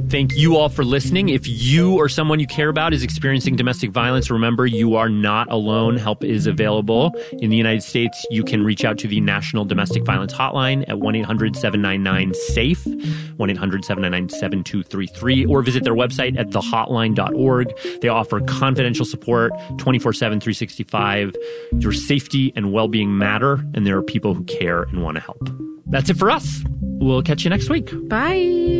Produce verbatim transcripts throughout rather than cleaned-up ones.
Thank you all for listening. If you or someone you care about is experiencing domestic violence, remember you are not alone. Help is available. In the United States, you can reach out to the National Domestic Violence Hotline at one eight hundred seven nine nine SAFE, one eight hundred seven nine nine seven two three three, or visit their website at the hotline dot org. They offer confidential support twenty-four seven, three sixty-five. Your safety and well-being matter, and there are people who care and want to help. That's it for us. We'll catch you next week. Bye.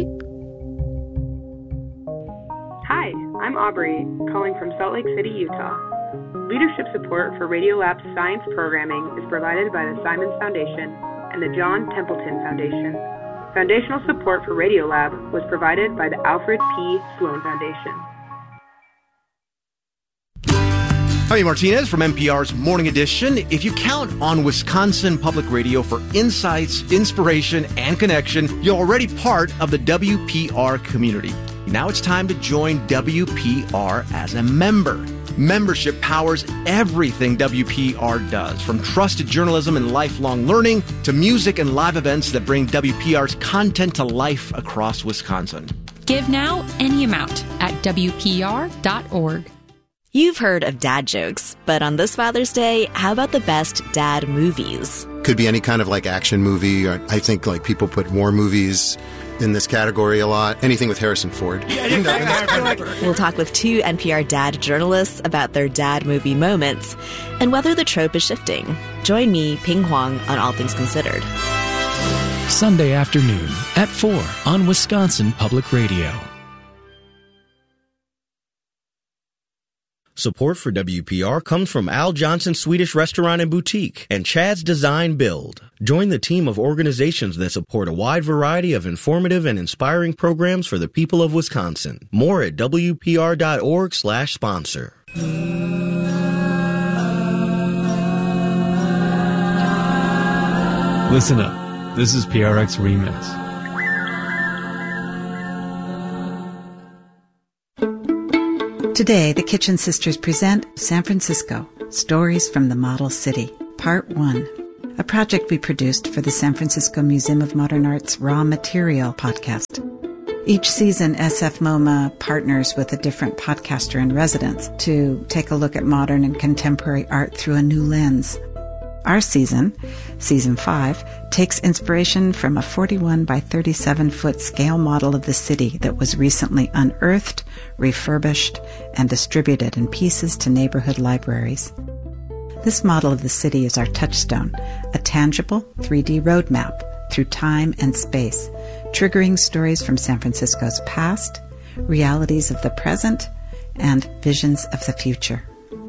Hi, I'm Aubrey, calling from Salt Lake City, Utah. Leadership support for Radiolab's science programming is provided by the Simons Foundation and the John Templeton Foundation. Foundational support for Radiolab was provided by the Alfred P. Sloan Foundation. Jaime Martinez from N P R's Morning Edition. If you count on Wisconsin Public Radio for insights, inspiration, and connection, you're already part of the W P R community. Now it's time to join W P R as a member. Membership powers everything W P R does, from trusted journalism and lifelong learning to music and live events that bring W P R's content to life across Wisconsin. Give now any amount at W P R dot org. You've heard of dad jokes, but on this Father's Day, how about the best dad movies? Could be any kind of like action movie. Or I think like people put war movies in this category a lot. Anything with Harrison Ford. We'll talk with two N P R dad journalists about their dad movie moments and whether the trope is shifting. Join me, Ping Huang, on All Things Considered. Sunday afternoon at four on Wisconsin Public Radio. Support for W P R comes from Al Johnson Swedish Restaurant and Boutique and Chad's Design Build. Join the team of organizations that support a wide variety of informative and inspiring programs for the people of Wisconsin. More at W P R dot org slash sponsor. Listen up. This is P R X Remix. Today, the Kitchen Sisters present San Francisco, Stories from the Model City, Part one, a project we produced for the San Francisco Museum of Modern Art's Raw Material podcast. Each season, S F MoMA partners with a different podcaster in residence to take a look at modern and contemporary art through a new lens. Our season, Season five, takes inspiration from a forty-one by thirty-seven foot scale model of the city that was recently unearthed, refurbished, and distributed in pieces to neighborhood libraries. This model of the city is our touchstone, a tangible three D roadmap through time and space, triggering stories from San Francisco's past, realities of the present, and visions of the future.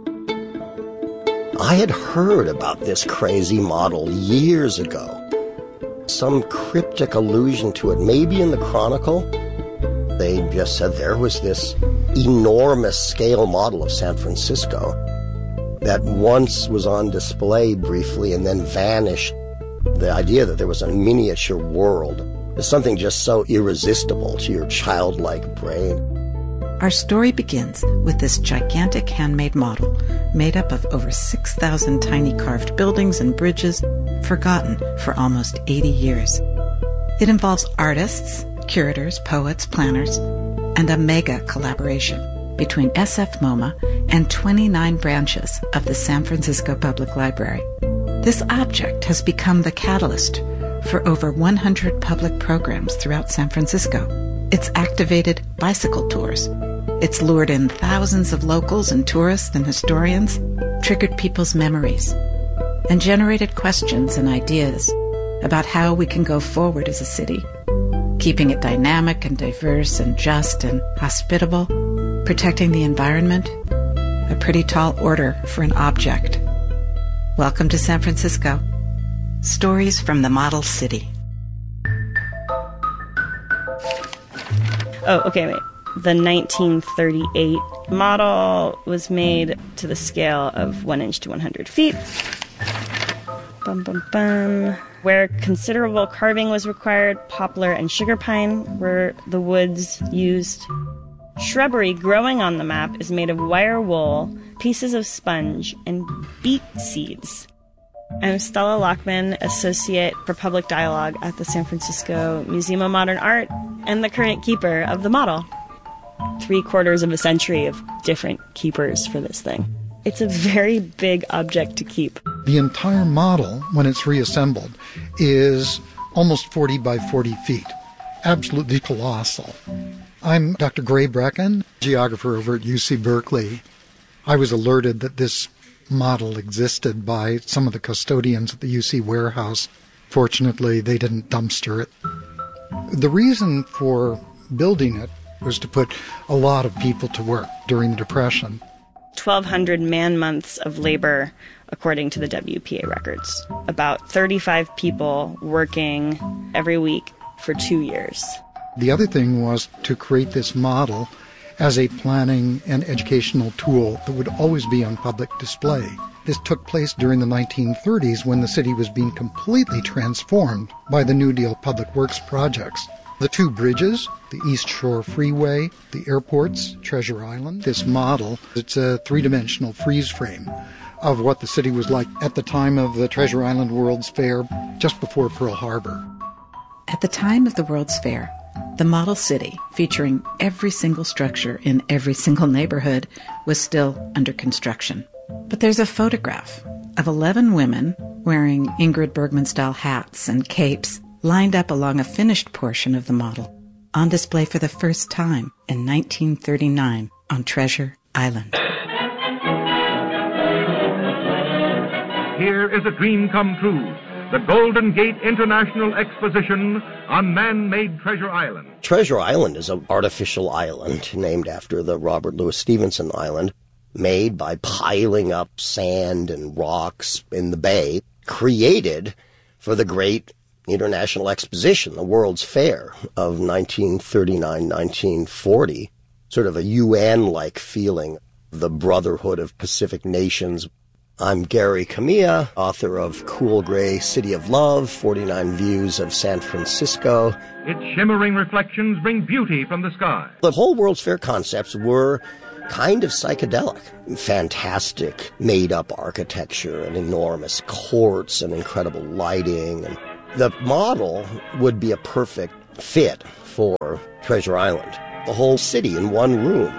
I had heard about this crazy model years ago. Some cryptic allusion to it, maybe in the Chronicle. They just said there was this enormous scale model of San Francisco that once was on display briefly and then vanished. The idea that there was a miniature world is something just so irresistible to your childlike brain. Our story begins with this gigantic handmade model made up of over six thousand tiny carved buildings and bridges, forgotten for almost eighty years. It involves artists, curators, poets, planners, and a mega collaboration between S F MoMA and twenty-nine branches of the San Francisco Public Library. This object has become the catalyst for over one hundred public programs throughout San Francisco. It's activated bicycle tours. It's lured in thousands of locals and tourists and historians, triggered people's memories, and generated questions and ideas about how we can go forward as a city, keeping it dynamic and diverse and just and hospitable, protecting the environment, a pretty tall order for an object. Welcome to San Francisco. Stories from the Model City. Oh, okay, wait. The nineteen thirty-eight model was made to the scale of one inch to one hundred feet. Bum, bum, bum. Where considerable carving was required, poplar and sugar pine were the woods used. Shrubbery growing on the map is made of wire wool, pieces of sponge, and beet seeds. I'm Stella Lockman, Associate for Public Dialogue at the San Francisco Museum of Modern Art, and the current keeper of the model. Three quarters of a century of different keepers for this thing. It's a very big object to keep. The entire model, when it's reassembled, is almost forty by forty feet. Absolutely colossal. I'm Doctor Gray Brecken, geographer over at U C Berkeley. I was alerted that this model existed by some of the custodians at the U C warehouse. Fortunately, they didn't dumpster it. The reason for building it was to put a lot of people to work during the Depression. twelve hundred man-months of labor, according to the W P A records. About thirty-five people working every week for two years. The other thing was to create this model as a planning and educational tool that would always be on public display. This took place during the nineteen thirties when the city was being completely transformed by the New Deal public works projects. The two bridges, the East Shore Freeway, the airports, Treasure Island. This model, it's a three-dimensional freeze frame of what the city was like at the time of the Treasure Island World's Fair, just before Pearl Harbor. At the time of the World's Fair, the model city, featuring every single structure in every single neighborhood, was still under construction. But there's a photograph of eleven women wearing Ingrid Bergman-style hats and capes lined up along a finished portion of the model, on display for the first time in nineteen thirty-nine on Treasure Island. Here is a dream come true. The Golden Gate International Exposition on man-made Treasure Island. Treasure Island is an artificial island named after the Robert Louis Stevenson Island, made by piling up sand and rocks in the bay, created for the great International Exposition, the World's Fair of nineteen thirty-nine nineteen forty, sort of a U N-like feeling, the Brotherhood of Pacific Nations. I'm Gary Kamiya, author of Cool Gray City of Love, forty-nine Views of San Francisco. Its shimmering reflections bring beauty from the sky. The whole World's Fair concepts were kind of psychedelic. Fantastic made-up architecture and enormous courts and incredible lighting. And the model would be a perfect fit for Treasure Island. The whole city in one room.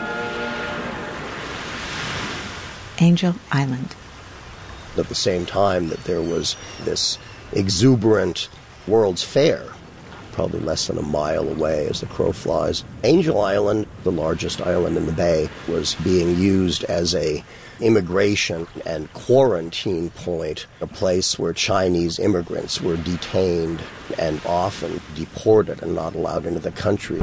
Angel Island. At the same time that there was this exuberant World's Fair, probably less than a mile away as the crow flies, Angel Island, the largest island in the bay, was being used as a immigration and quarantine point, a place where Chinese immigrants were detained and often deported and not allowed into the country.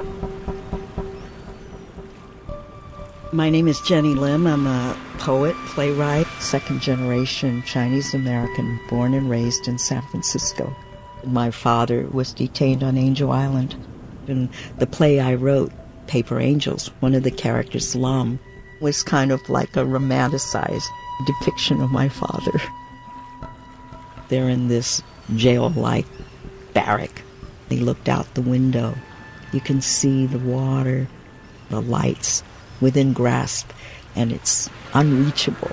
My name is Jenny Lim. I'm a poet, playwright, second-generation Chinese-American, born and raised in San Francisco. My father was detained on Angel Island. In the play I wrote, Paper Angels, one of the characters, Lam, was kind of like a romanticized depiction of my father. They're in this jail-like barrack. They looked out the window. You can see the water, the lights within grasp, and it's unreachable.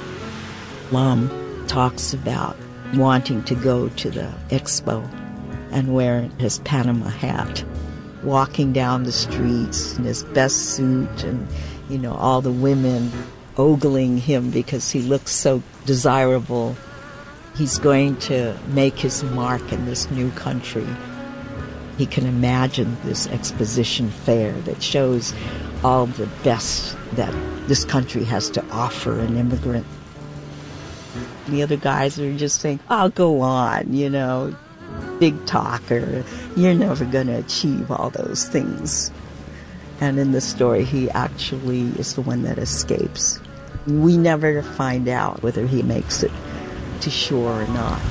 Lam talks about wanting to go to the expo and wearing his Panama hat, walking down the streets in his best suit, and, you know, all the women ogling him because he looks so desirable. He's going to make his mark in this new country. He can imagine this exposition fair that shows all the best that this country has to offer an immigrant. The other guys are just saying, oh, go on, you know, big talker. You're never going to achieve all those things. And in the story, he actually is the one that escapes. We never find out whether he makes it to shore or not.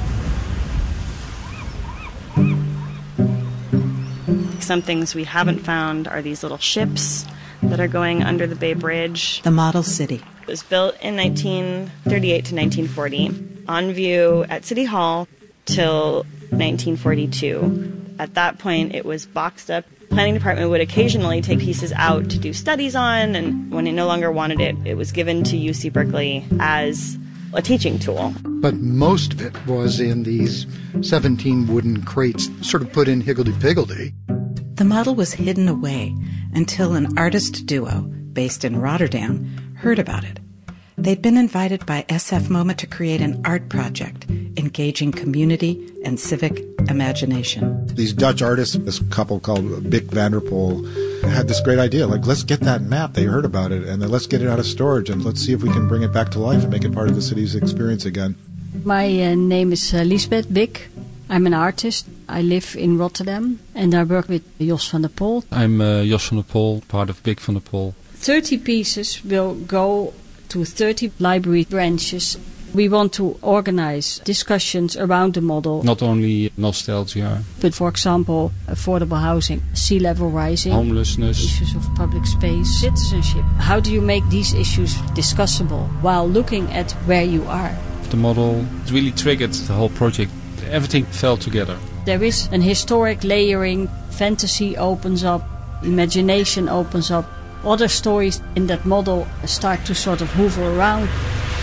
Some things we haven't found are these little ships that are going under the Bay Bridge. The model city. It was built in nineteen thirty-eight to nineteen forty, on view at City Hall till nineteen forty-two. At that point, it was boxed up. The planning department would occasionally take pieces out to do studies on, and when it no longer wanted it, it was given to U C Berkeley as a teaching tool. But most of it was in these seventeen wooden crates, sort of put in higgledy-piggledy. The model was hidden away until an artist duo based in Rotterdam heard about it. They'd been invited by S F MoMA to create an art project engaging community and civic imagination. These Dutch artists, this couple called Bick van der Pol, had this great idea, like, let's get that map. They heard about it, and then let's get it out of storage, and let's see if we can bring it back to life and make it part of the city's experience again. My uh, name is uh, Lisbeth Bick. I'm an artist. I live in Rotterdam, and I work with Jos van der Pol. I'm uh, Jos van der Pol, part of Bick van der Pol. thirty pieces will go to thirty library branches. We want to organize discussions around the model. Not only nostalgia, but for example, affordable housing, sea level rising, homelessness, issues of public space, citizenship. How do you make these issues discussable while looking at where you are? The model really triggered the whole project. Everything fell together. There is an historic layering, fantasy opens up, imagination opens up. Other stories in that model start to sort of hoover around.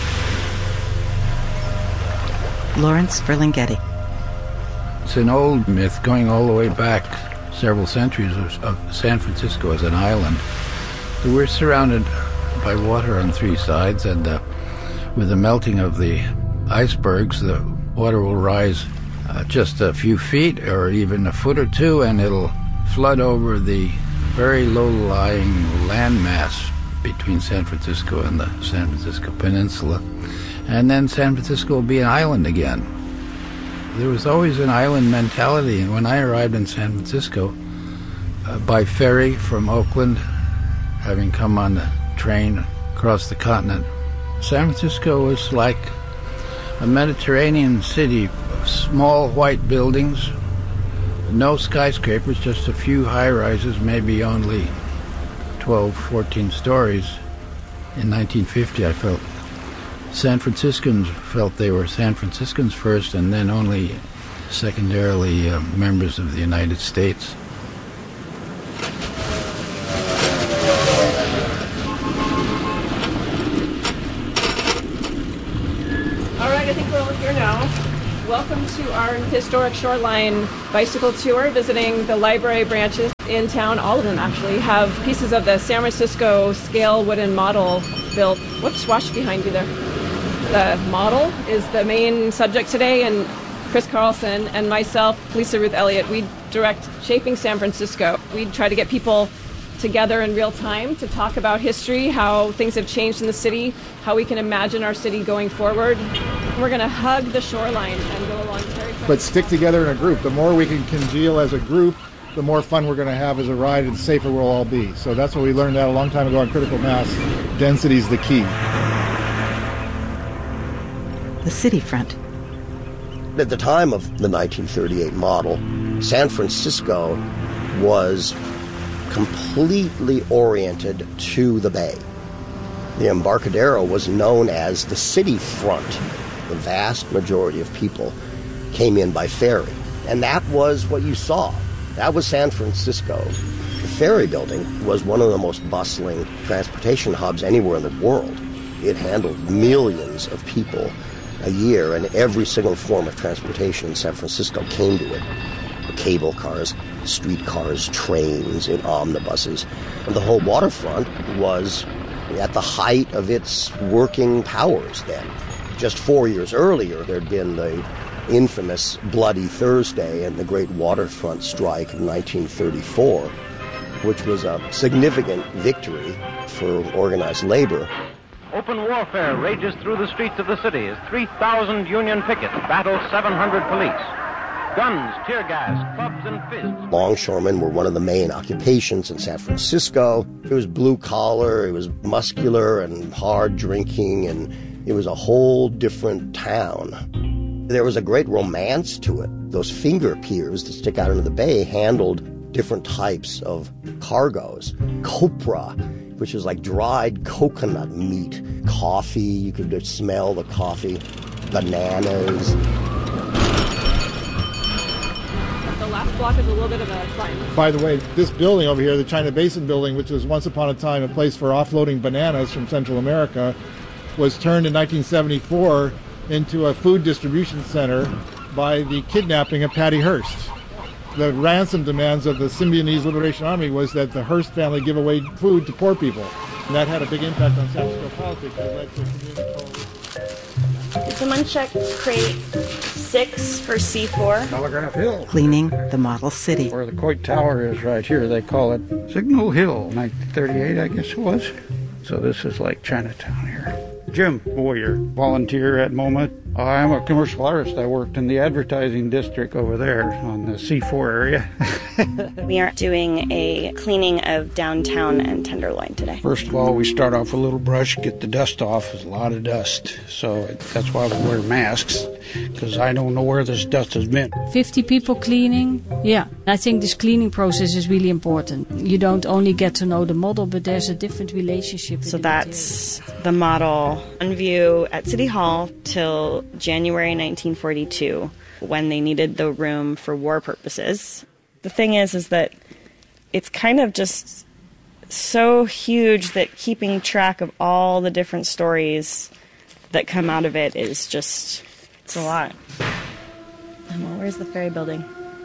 Lawrence Ferlinghetti. It's an old myth going all the way back several centuries of, of San Francisco as an island. We're surrounded by water on three sides, and uh, with the melting of the icebergs, the water will rise uh, just a few feet or even a foot or two, and it'll flood over the very low-lying landmass between San Francisco and the San Francisco Peninsula. And then San Francisco will be an island again. There was always an island mentality, and when I arrived in San Francisco uh, by ferry from Oakland, having come on the train across the continent, San Francisco was like a Mediterranean city of small white buildings, no skyscrapers, just a few high-rises, maybe only twelve, fourteen stories. In nineteen fifty, I felt San Franciscans felt they were San Franciscans first, and then only secondarily uh, members of the United States. All right, I think we're all here now. Welcome to our historic shoreline bicycle tour, visiting the library branches in town. All of them actually have pieces of the San Francisco scale wooden model built. Whoops, watch behind you there. The model is the main subject today, and Chris Carlson and myself, Lisa Ruth Elliott, we direct Shaping San Francisco. We try to get people together in real time to talk about history, how things have changed in the city, how we can imagine our city going forward. We're going to hug the shoreline and go along very quickly. But stick together in a group. The more we can congeal as a group, the more fun we're going to have as a ride, and the safer we'll all be. So that's what we learned that a long time ago on critical mass. Density is the key. The city front. At the time of the nineteen thirty-eight model, San Francisco was completely oriented to the bay. The Embarcadero was known as the city front. The vast majority of people came in by ferry, and that was what you saw. That was San Francisco. The ferry building was one of the most bustling transportation hubs anywhere in the world. It handled millions of people a year, and every single form of transportation in San Francisco came to it. Cable cars, streetcars, trains, and omnibuses. And the whole waterfront was at the height of its working powers then. Just four years earlier, there'd been the infamous Bloody Thursday and the Great Waterfront Strike of nineteen thirty-four, which was a significant victory for organized labor. Open warfare rages through the streets of the city as three thousand Union pickets battle seven hundred police. Guns, tear gas, clubs, and fists. Longshoremen were one of the main occupations in San Francisco. It was blue collar, it was muscular and hard drinking, and it was a whole different town. There was a great romance to it. Those finger piers that stick out into the bay handled different types of cargoes. Copra, which is like dried coconut meat. Coffee, you could smell the coffee. Bananas. The last block is a little bit of a climb. By the way, this building over here, the China Basin building, which was once upon a time a place for offloading bananas from Central America, was turned in nineteen seventy-four into a food distribution center by the kidnapping of Patty Hearst. The ransom demands of the Symbionese Liberation Army was that the Hearst family give away food to poor people. And that had a big impact on San Francisco politics. It led to a community coalition. Did someone check crate six for C four? Telegraph Hill. Cleaning the model city. Where the Coit Tower is right here, they call it Signal Hill, nineteen thirty-eight, I guess it was. So this is like Chinatown here. Jim Boyer, volunteer at MoMA. I'm a commercial artist. I worked in the advertising district over there on the C four area. We are doing a cleaning of downtown and Tenderloin today. First of all, we start off with a little brush, get the dust off. There's a lot of dust. So that's why we wear masks, because I don't know where this dust has been. fifty people cleaning. Yeah, I think this cleaning process is really important. You don't only get to know the model, but there's a different relationship. So that's the model on view at City Hall till January nineteen forty-two, when they needed the room for war purposes. The thing is, is that it's kind of just so huge that keeping track of all the different stories that come out of it is just, it's a lot. Well, where's the ferry building?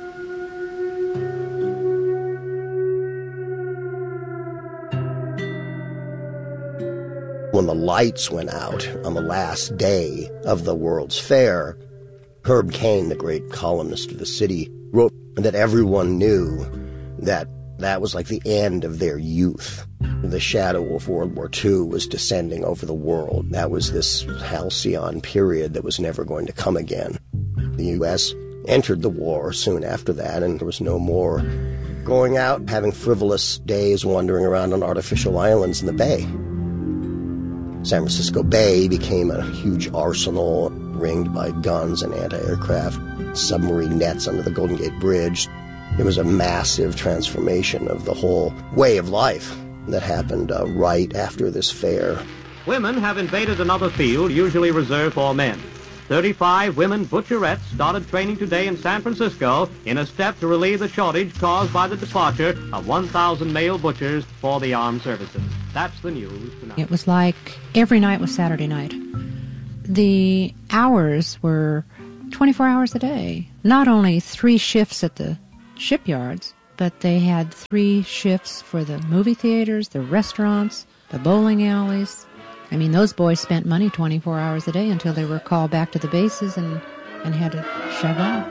When the lights went out on the last day of the World's Fair, Herb Caen, the great columnist of the City, wrote that everyone knew that that was like the end of their youth. The shadow of World War Two was descending over the world. That was this halcyon period that was never going to come again. The U S entered the war soon after that, and there was no more going out, having frivolous days wandering around on artificial islands in the bay. San Francisco Bay became a huge arsenal ringed by guns and anti-aircraft, submarine nets under the Golden Gate Bridge. It was a massive transformation of the whole way of life that happened uh, right after this fair. Women have invaded another field usually reserved for men. thirty-five women butcherettes started training today in San Francisco in a step to relieve the shortage caused by the departure of one thousand male butchers for the armed services. That's the news tonight. It was like every night was Saturday night. The hours were twenty-four hours a day. Not only three shifts at the shipyards, but they had three shifts for the movie theaters, the restaurants, the bowling alleys. I mean, those boys spent money twenty-four hours a day until they were called back to the bases and, and had to shove off.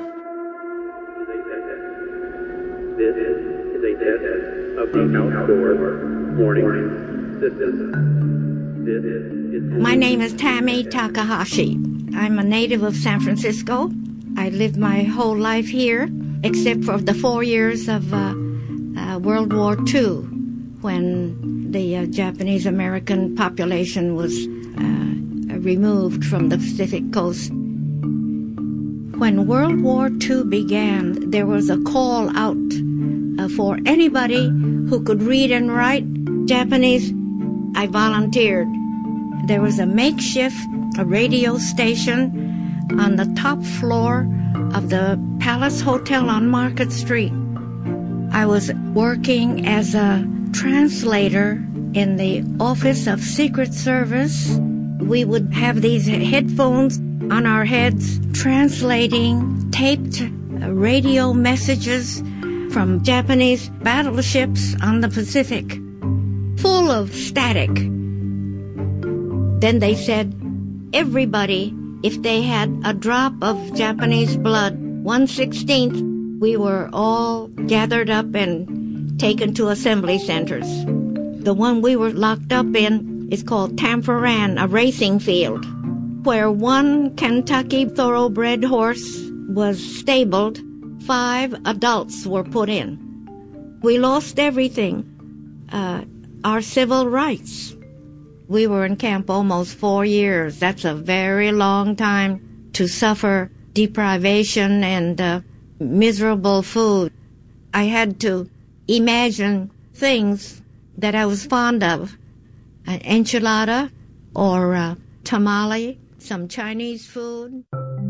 This is a test of the outdoor morning system. This is My name is Tammy Takahashi. I'm a native of San Francisco. I lived my whole life here, except for the four years of uh, uh, World War Two, when the uh, Japanese-American population was uh, removed from the Pacific coast. When World War Two began, there was a call out uh, for anybody who could read and write Japanese. I volunteered. There was a makeshift a radio station on the top floor of the Palace Hotel on Market Street. I was working as a translator in the Office of Secret Service. We would have these headphones on our heads translating taped radio messages from Japanese battleships on the Pacific, full of static. Then they said, everybody, if they had a drop of Japanese blood, one sixteenth, we were all gathered up and taken to assembly centers. The one we were locked up in is called Tamparan, a racing field, where one Kentucky thoroughbred horse was stabled, five adults were put in. We lost everything, uh, our civil rights. We were in camp almost four years. That's a very long time to suffer deprivation and uh, miserable food. I had to imagine things that I was fond of. An enchilada or a tamale, some Chinese food.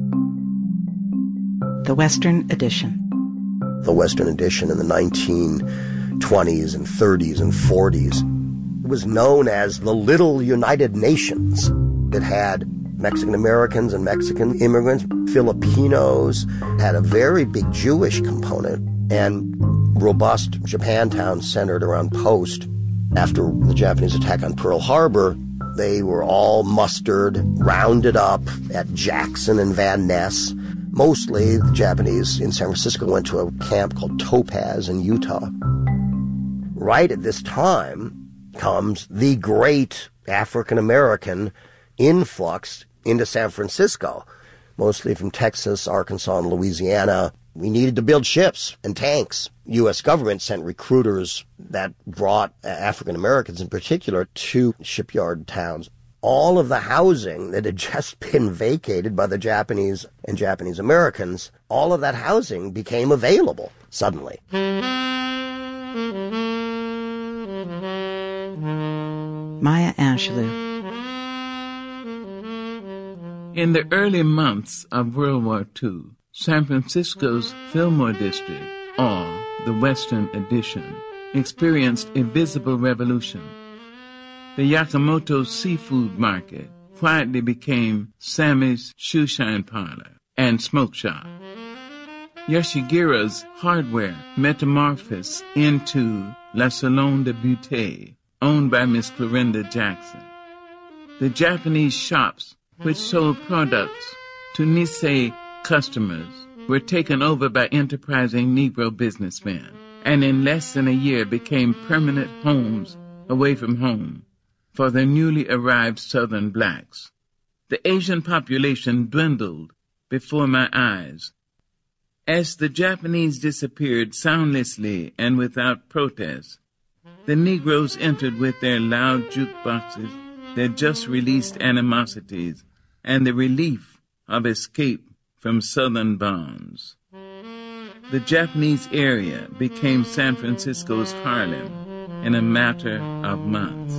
The Western Edition. The Western Edition in the nineteen twenties and thirties and forties was known as the Little United Nations. It had Mexican Americans and Mexican immigrants, Filipinos, had a very big Jewish component. and robust Japantown centered around Post. After the Japanese attack on Pearl Harbor, they were all mustered, rounded up at Jackson and Van Ness. Mostly, the Japanese in San Francisco went to a camp called Topaz in Utah. Right at this time comes the great African-American influx into San Francisco, mostly from Texas, Arkansas, and Louisiana. We needed to build ships and tanks. U S government sent recruiters that brought African Americans in particular to shipyard towns. All of the housing that had just been vacated by the Japanese and Japanese Americans, all of that housing became available suddenly. Maya Angelou. In the early months of World War Two, San Francisco's Fillmore District, or the Western Addition, experienced a visible revolution. The Yakamoto Seafood Market quietly became Sammy's Shoeshine Parlor and Smoke Shop. Yoshigura's Hardware metamorphosed into La Salon de Beauté, owned by Miss Clorinda Jackson. The Japanese shops, which sold products to Nisei customers, were taken over by enterprising Negro businessmen, and in less than a year became permanent homes away from home for the newly arrived Southern blacks. The Asian population dwindled before my eyes. As the Japanese disappeared soundlessly and without protest, the Negroes entered with their loud jukeboxes, their just-released animosities, and the relief of escape from Southern bonds. The Japanese area became San Francisco's Harlem in a matter of months.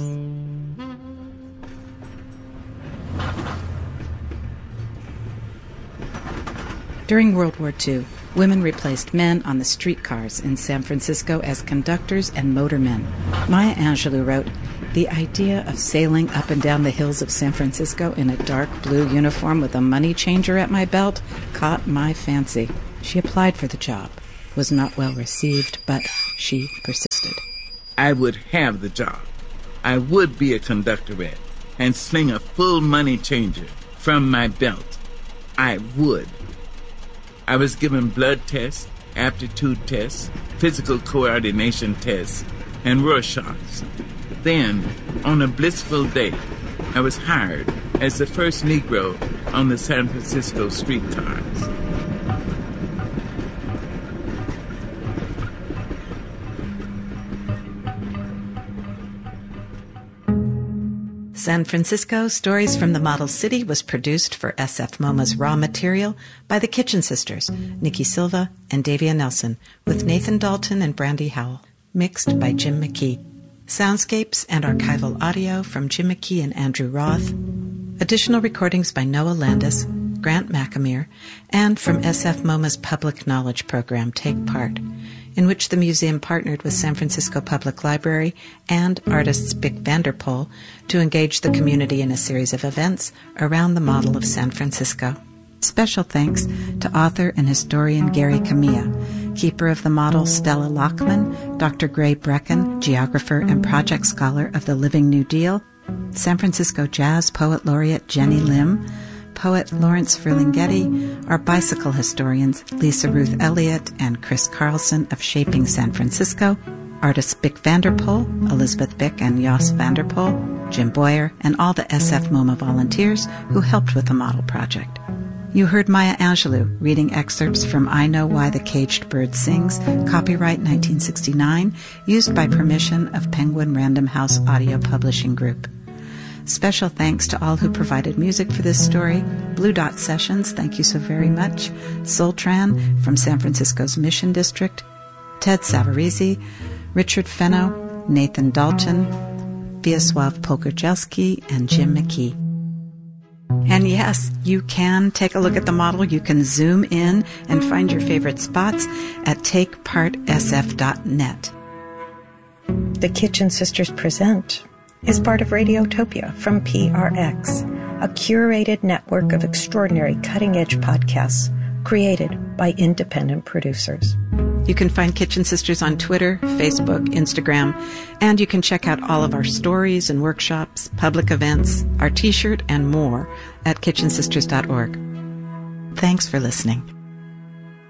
During World War Two, women replaced men on the streetcars in San Francisco as conductors and motormen. Maya Angelou wrote, "The idea of sailing up and down the hills of San Francisco in a dark blue uniform with a money changer at my belt caught my fancy." She applied for the job, was not well received, but she persisted. I would have the job. I would be a conductorette and sling a full money changer from my belt. I would. I was given blood tests, aptitude tests, physical coordination tests, and Rorschachs. Then, on a blissful day, I was hired as the first Negro on the San Francisco streetcars. San Francisco, Stories from the Model City was produced for S F MoMA's Raw Material by the Kitchen Sisters, Nikki Silva and Davia Nelson, with Nathan Dalton and Brandy Howell. Mixed by Jim McKee. Soundscapes and archival audio from Jim McKee and Andrew Roth. Additional recordings by Noah Landis, Grant McAmere, and from S F MoMA's Public Knowledge Program, Take Part, in which the museum partnered with San Francisco Public Library and artists Bick Vanderpool to engage the community in a series of events around the model of San Francisco. Special thanks to author and historian Gary Camilla, keeper of the model Stella Lockman, Doctor Gray Brecken, geographer and project scholar of the Living New Deal, San Francisco Jazz Poet Laureate Jenny Lim, poet Lawrence Ferlinghetti, our bicycle historians Lisa Ruth Elliott and Chris Carlson of Shaping San Francisco, artists Bick Vanderpool, Elizabeth Bick and Jos Vanderpool, Jim Boyer, and all the S F MoMA volunteers who helped with the model project. You heard Maya Angelou reading excerpts from I Know Why the Caged Bird Sings, copyright nineteen sixty-nine, used by permission of Penguin Random House Audio Publishing Group. Special thanks to all who provided music for this story. Blue Dot Sessions, thank you so very much. Soltran from San Francisco's Mission District. Ted Savarese, Richard Fenno, Nathan Dalton, Wiesław Pokerjelski, and Jim McKee. And yes, you can take a look at the model. You can zoom in and find your favorite spots at take part s f dot net. The Kitchen Sisters Present is part of Radiotopia from P R X, a curated network of extraordinary cutting-edge podcasts created by independent producers. You can find Kitchen Sisters on Twitter, Facebook, Instagram, and you can check out all of our stories and workshops, public events, our t-shirt, and more at kitchen sisters dot org. Thanks for listening.